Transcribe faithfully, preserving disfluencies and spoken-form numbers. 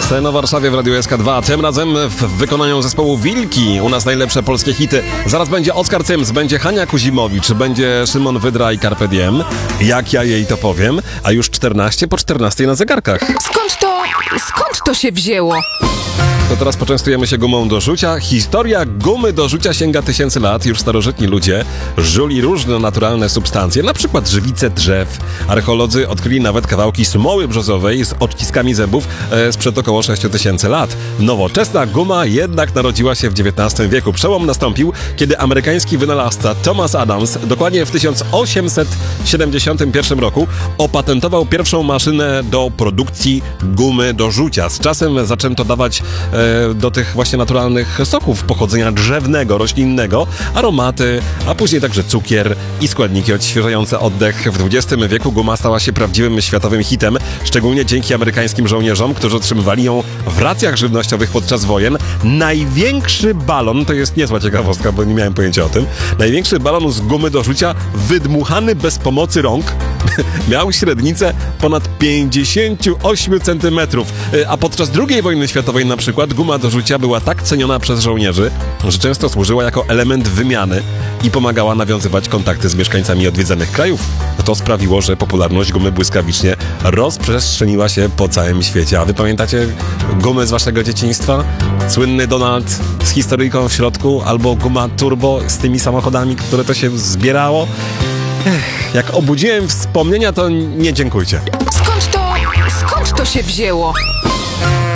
Scena w Warszawie w Radiu S K dwa. Tym razem w wykonaniu zespołu Wilki. U nas najlepsze polskie hity. Zaraz będzie Oskar Cyms, będzie Hania Kuzimowicz, będzie Szymon Wydra i Carpe Diem. Jak ja jej to powiem. A już czternaście po czternastej na zegarkach. Skąd to, skąd to się wzięło? To teraz poczęstujemy się gumą do rzucia. Historia gumy do rzucia sięga tysięcy lat. Już starożytni ludzie żuli różne naturalne substancje, na przykład żywice drzew. Archeolodzy odkryli nawet kawałki smoły brzozowej z odciskami zębów e, sprzed około sześć tysięcy lat. Nowoczesna guma jednak narodziła się w dziewiętnastym wieku. Przełom nastąpił, kiedy amerykański wynalazca Thomas Adams dokładnie w tysiąc osiemset siedemdziesiątym pierwszym roku opatentował pierwszą maszynę do produkcji gumy do rzucia. Z czasem zaczęto dawać do tych właśnie naturalnych soków pochodzenia drzewnego, roślinnego, aromaty, a później także cukier i składniki odświeżające oddech. W dwudziestym wieku guma stała się prawdziwym światowym hitem, szczególnie dzięki amerykańskim żołnierzom, którzy otrzymywali ją w racjach żywnościowych podczas wojen. Największy balon, to jest niezła ciekawostka, bo nie miałem pojęcia o tym, największy balon z gumy do rzucia wydmuchany bez pomocy rąk miał średnicę ponad pięćdziesiąt osiem centymetrów, a podczas drugiej wojny światowej na przykład guma do rzucia była tak ceniona przez żołnierzy, że często służyła jako element wymiany i pomagała nawiązywać kontakty z mieszkańcami odwiedzanych krajów. To sprawiło, że popularność gumy błyskawicznie rozprzestrzeniła się po całym świecie. A wy pamiętacie gumy z waszego dzieciństwa? Słynny Donald z historyjką w środku, albo guma turbo z tymi samochodami, które to się zbierało? Ech, jak obudziłem wspomnienia, to nie dziękujcie. Skąd to, skąd to się wzięło?